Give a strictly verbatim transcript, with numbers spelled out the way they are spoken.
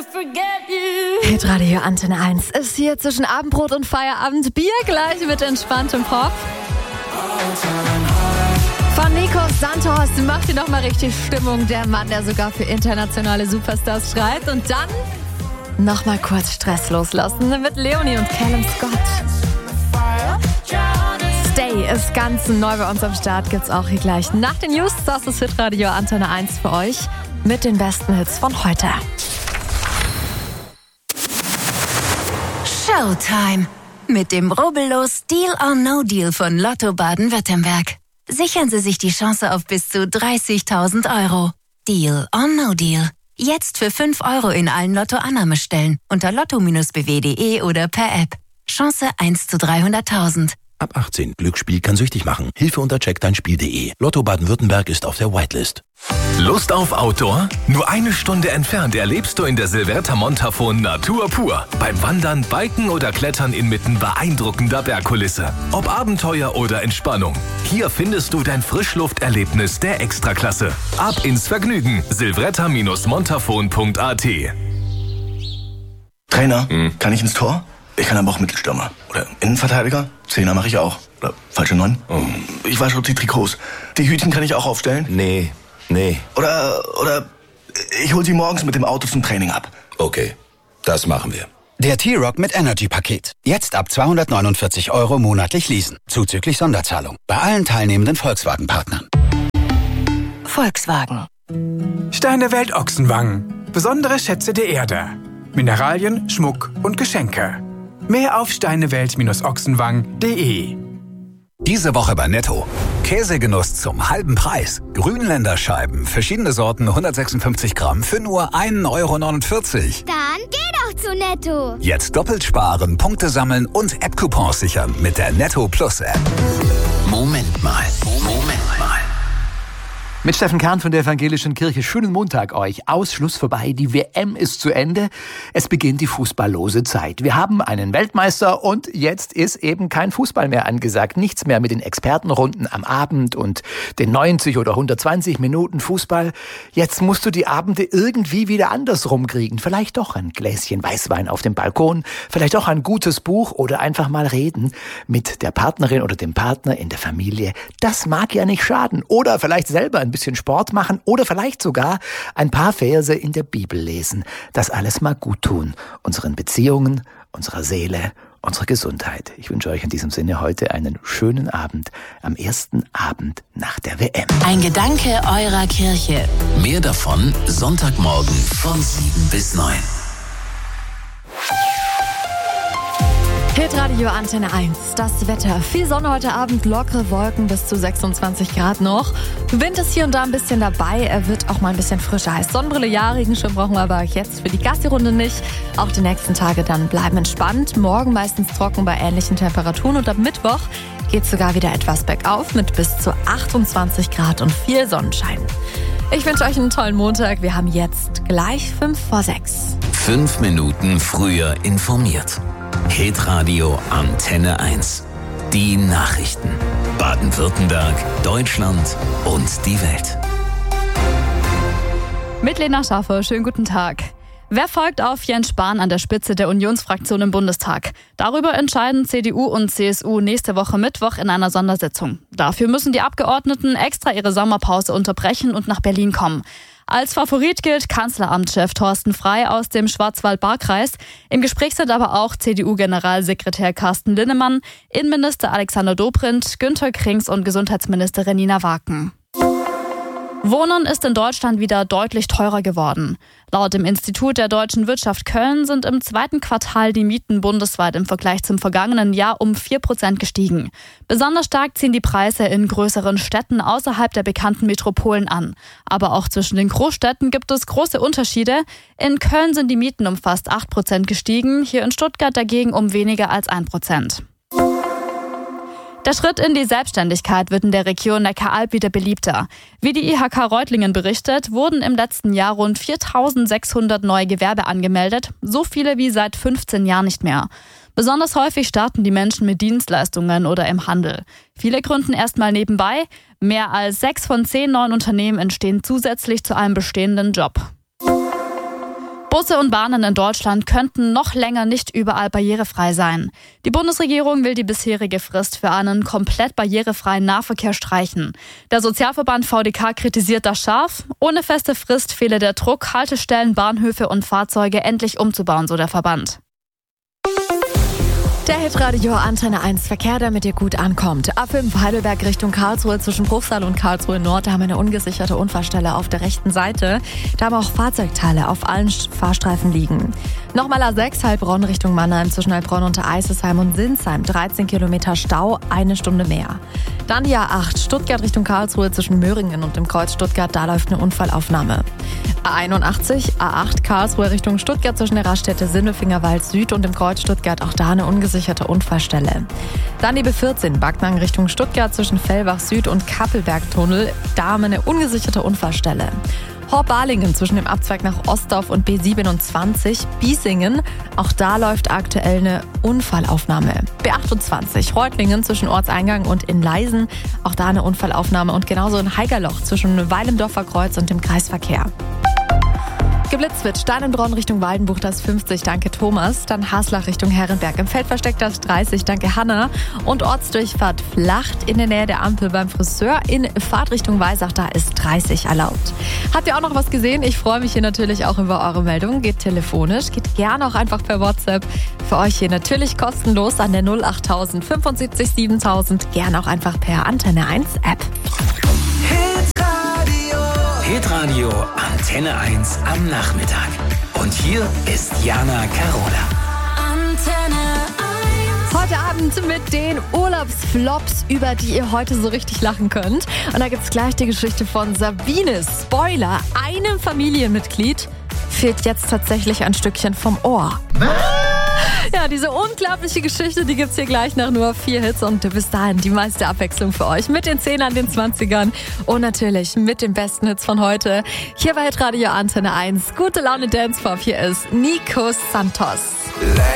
Hitradio Antenne eins ist hier zwischen Abendbrot und Feierabend. Bier gleich mit entspanntem Pop. Von Nico Santos macht hier nochmal richtig Stimmung. Der Mann, der sogar für internationale Superstars schreibt. Und dann nochmal kurz Stress loslassen mit Leonie und Callum Scott. Stay ist ganz neu bei uns am Start. Gibt's auch hier gleich nach den News. Das ist Hitradio Antenne eins für euch mit den besten Hits von heute. Showtime. Mit dem rubbellos Deal or No Deal von Lotto Baden-Württemberg. Sichern Sie sich die Chance auf bis zu dreißigtausend Euro. Deal or No Deal. Jetzt für fünf Euro in allen Lotto-Annahmestellen unter lotto b w punkt de oder per App. Chance eins zu dreihunderttausend. Ab achtzehn. Glücksspiel kann süchtig machen. Hilfe unter check dein spiel punkt de. Lotto Baden-Württemberg ist auf der Whitelist. Lust auf Outdoor? Nur eine Stunde entfernt erlebst du in der Silvretta Montafon Natur pur. Beim Wandern, Biken oder Klettern inmitten beeindruckender Bergkulisse. Ob Abenteuer oder Entspannung. Hier findest du dein Frischlufterlebnis der Extraklasse. Ab ins Vergnügen. silvretta montafon punkt a t. Trainer, hm. kann ich ins Tor? Ich kann aber auch Mittelstürmer. Oder Innenverteidiger. Zehner mache ich auch. Oder falsche Neun. Oh. Ich wasche die Trikots. Die Hütchen kann ich auch aufstellen. Nee, nee. Oder, oder ich hole sie morgens mit dem Auto zum Training ab. Okay, das machen wir. Der T-Rock mit Energy-Paket. Jetzt ab zweihundertneunundvierzig Euro monatlich leasen. Zuzüglich Sonderzahlung. Bei allen teilnehmenden Volkswagen-Partnern. Volkswagen. Steinewelt Ochsenwangen. Besondere Schätze der Erde. Mineralien, Schmuck und Geschenke. Mehr auf steinewelt ochsenwangen punkt de. Diese Woche bei Netto. Käsegenuss zum halben Preis. Grünländer Scheiben, verschiedene Sorten, hundertsechsundfünfzig Gramm für nur ein Euro neunundvierzig. Dann geh doch zu Netto. Jetzt doppelt sparen, Punkte sammeln und App-Coupons sichern mit der Netto Plus App. Moment mal, Moment mal. Mit Steffen Kahn von der Evangelischen Kirche. Schönen Montag euch. Ausschluss vorbei. Die W M ist zu Ende. Es beginnt die fußballlose Zeit. Wir haben einen Weltmeister und jetzt ist eben kein Fußball mehr angesagt. Nichts mehr mit den Expertenrunden am Abend und den neunzig oder hundertzwanzig Minuten Fußball. Jetzt musst du die Abende irgendwie wieder andersrum kriegen. Vielleicht doch ein Gläschen Weißwein auf dem Balkon. Vielleicht auch ein gutes Buch oder einfach mal reden mit der Partnerin oder dem Partner in der Familie. Das mag ja nicht schaden. Oder vielleicht selber ein bisschen Sport machen oder vielleicht sogar ein paar Verse in der Bibel lesen. Das alles mal gut tun. Unseren Beziehungen, unserer Seele, unserer Gesundheit. Ich wünsche euch in diesem Sinne heute einen schönen Abend am ersten Abend nach der W M. Ein Gedanke eurer Kirche. Mehr davon Sonntagmorgen von sieben bis neun. Hitradio Antenne eins. Das Wetter. Viel Sonne heute Abend, lockere Wolken bis zu sechsundzwanzig Grad noch. Wind ist hier und da ein bisschen dabei. Er wird auch mal ein bisschen frischer. Heißt Sonnenbrille, ja, Regenschirm brauchen wir aber jetzt für die Gassi-Runde nicht. Auch die nächsten Tage dann bleiben entspannt. Morgen meistens trocken bei ähnlichen Temperaturen und ab Mittwoch geht es sogar wieder etwas bergauf mit bis zu achtundzwanzig Grad und viel Sonnenschein. Ich wünsche euch einen tollen Montag. Wir haben jetzt gleich fünf vor sechs. Fünf Minuten früher informiert. Hitradio Antenne eins. Die Nachrichten. Baden-Württemberg, Deutschland und die Welt. Mit Lena Schaffer, schönen guten Tag. Wer folgt auf Jens Spahn an der Spitze der Unionsfraktion im Bundestag? Darüber entscheiden C D U und C S U nächste Woche Mittwoch in einer Sondersitzung. Dafür müssen die Abgeordneten extra ihre Sommerpause unterbrechen und nach Berlin kommen. Als Favorit gilt Kanzleramtschef Thorsten Frey aus dem Schwarzwald-Baar-Kreis. Im Gespräch sind aber auch C D U-Generalsekretär Carsten Linnemann, Innenminister Alexander Dobrindt, Günther Krings und Gesundheitsministerin Nina Waken. Wohnen ist in Deutschland wieder deutlich teurer geworden. Laut dem Institut der Deutschen Wirtschaft Köln sind im zweiten Quartal die Mieten bundesweit im Vergleich zum vergangenen Jahr um vier Prozent gestiegen. Besonders stark ziehen die Preise in größeren Städten außerhalb der bekannten Metropolen an. Aber auch zwischen den Großstädten gibt es große Unterschiede. In Köln sind die Mieten um fast acht Prozent gestiegen, hier in Stuttgart dagegen um weniger als ein Prozent. Der Schritt in die Selbstständigkeit wird in der Region Neckaralb wieder beliebter. Wie die I H K Reutlingen berichtet, wurden im letzten Jahr rund viertausendsechshundert neue Gewerbe angemeldet, so viele wie seit fünfzehn Jahren nicht mehr. Besonders häufig starten die Menschen mit Dienstleistungen oder im Handel. Viele gründen erstmal nebenbei. Mehr als sechs von zehn neuen Unternehmen entstehen zusätzlich zu einem bestehenden Job. Busse und Bahnen in Deutschland könnten noch länger nicht überall barrierefrei sein. Die Bundesregierung will die bisherige Frist für einen komplett barrierefreien Nahverkehr streichen. Der Sozialverband V D K kritisiert das scharf. Ohne feste Frist fehle der Druck, Haltestellen, Bahnhöfe und Fahrzeuge endlich umzubauen, so der Verband. Der Hitradio Antenne eins Verkehr, damit ihr gut ankommt. A fünf Heidelberg Richtung Karlsruhe zwischen Bruchsal und Karlsruhe Nord. Da haben wir eine ungesicherte Unfallstelle auf der rechten Seite. Da haben auch Fahrzeugteile auf allen Fahrstreifen liegen. Nochmal A sechs Heilbronn Richtung Mannheim zwischen Heilbronn und Eisesheim und Sinsheim. dreizehn Kilometer Stau, eine Stunde mehr. Dann die A acht Stuttgart Richtung Karlsruhe zwischen Möhringen und dem Kreuz Stuttgart. Da läuft eine Unfallaufnahme. A einundachtzig A acht Karlsruhe Richtung Stuttgart zwischen der Raststätte Sindelfingerwald Süd und dem Kreuz Stuttgart. Auch da eine ungesicherte Unfallstelle. Dann die B vierzehn Backnang Richtung Stuttgart zwischen Fellbach Süd und Kappelbergtunnel. Da haben wir eine ungesicherte Unfallstelle. Horb-Balingen zwischen dem Abzweig nach Ostdorf und B siebenundzwanzig. Biesingen, auch da läuft aktuell eine Unfallaufnahme. B achtundzwanzig Reutlingen zwischen Ortseingang und in Leisen. Auch da eine Unfallaufnahme und genauso in Haigerloch zwischen Weilendorfer Kreuz und dem Kreisverkehr. Geblitzt wird Steinenbronn Richtung Waldenbuch, das fünfzig, danke Thomas. Dann Haslach Richtung Herrenberg, im Feldversteck das dreißig, danke Hanna. Und Ortsdurchfahrt Flacht in der Nähe der Ampel beim Friseur in Fahrtrichtung Weisach, da ist dreißig erlaubt. Habt ihr auch noch was gesehen? Ich freue mich hier natürlich auch über eure Meldungen. Geht telefonisch, geht gerne auch einfach per WhatsApp. Für euch hier natürlich kostenlos an der null achttausend fünfundsiebzig siebentausend. Gerne auch einfach per Antenne eins App. Hitradio Antenne eins am Nachmittag. Und hier ist Jana Carola. Antenne eins. Heute Abend mit den Urlaubsflops, über die ihr heute so richtig lachen könnt. Und da gibt's gleich die Geschichte von Sabine. Spoiler, einem Familienmitglied fehlt jetzt tatsächlich ein Stückchen vom Ohr. Ja, diese unglaubliche Geschichte, die gibt's hier gleich nach nur vier Hits und bis dahin die meiste Abwechslung für euch mit den Zehnern, den Zwanzigern und natürlich mit den besten Hits von heute. Hier bei Hitradio Antenne eins. Gute Laune Dance Pop. Hier ist Nico Santos.